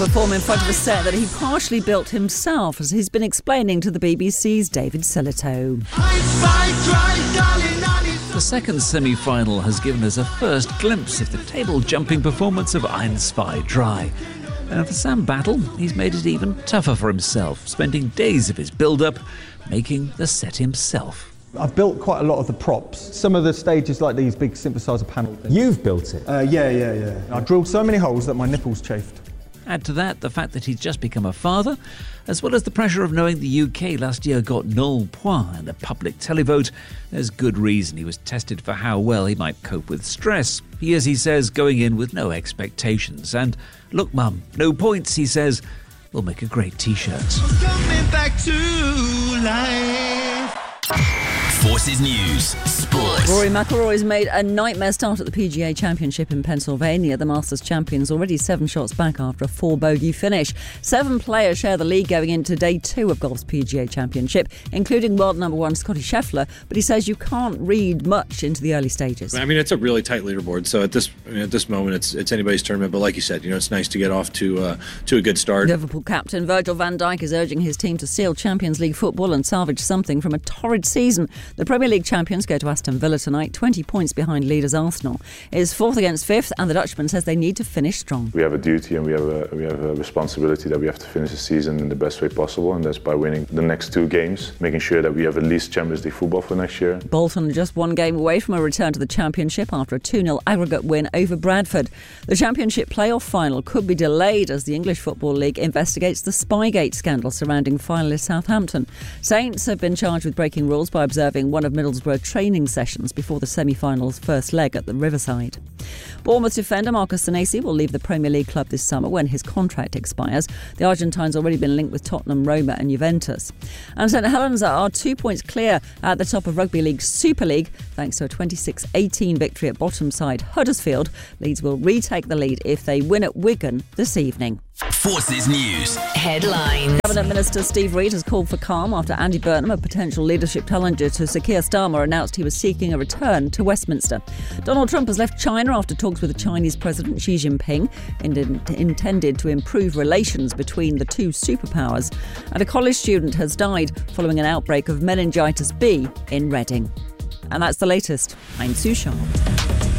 Perform in front of a set that he partially built himself, as he's been explaining to the BBC's David Sillito. The second semi-final has given us a first glimpse of the table-jumping performance of Ein, Zwei, Drei. And for Sam Battle, he's made it even tougher for himself, spending days of his build-up making the set himself. I've built quite a lot of the props. Some of the stages, like these big synthesizer panel things. You've built it? Yeah. I drilled so many holes that my nipples chafed. Add to that the fact that he's just become a father, as well as the pressure of knowing the UK last year got null point in the public televote. There's good reason he was tested for how well he might cope with stress. He is, he says, going in with no expectations. And look, Mum, no points, he says, will make a great T-shirt. Coming back to life. Forces News Sport. Rory McIlroy's made a nightmare start at the PGA Championship in Pennsylvania. The Masters champions already 7 shots back after a 4-bogey finish. 7 players share the lead going into day 2 of golf's PGA Championship, including world number 1 Scotty Scheffler. But he says you can't read much into the early stages. I mean, it's a really tight leaderboard. So at this moment, it's anybody's tournament. But like you said, it's nice to get off to a good start. Liverpool captain Virgil van Dijk is urging his team to seal Champions League football and salvage something from a torrid season. The Premier League champions go to Aston Villa tonight, 20 points behind leaders Arsenal. It is 4th against 5th, and the Dutchman says they need to finish strong. We have a duty and we have a responsibility that we have to finish the season in the best way possible, and that's by winning the next 2 games, making sure that we have at least Champions League football for next year. Bolton are just 1 game away from a return to the Championship after a 2-0 aggregate win over Bradford. The Championship playoff final could be delayed as the English Football League investigates the Spygate scandal surrounding finalist Southampton. Saints have been charged with breaking rules by observing one of Middlesbrough training sessions before the semi-finals first leg at the Riverside. Bournemouth defender Marcus Senesi will leave the Premier League club this summer when his contract expires. The Argentine's already been linked with Tottenham, Roma and Juventus. And St Helens are 2 points clear at the top of Rugby League Super League thanks to a 26-18 victory at bottom side Huddersfield. Leeds will retake the lead if they win at Wigan this evening. Forces News Headlines. Cabinet Minister Steve Reid has called for calm after Andy Burnham, a potential leadership challenger to Sir Keir Starmer, announced he was seeking a return to Westminster. Donald Trump has left China after talks with the Chinese President Xi Jinping intended to improve relations between the 2 superpowers. And a college student has died following an outbreak of meningitis B in Reading. And that's the latest. I'm Sue Sharp.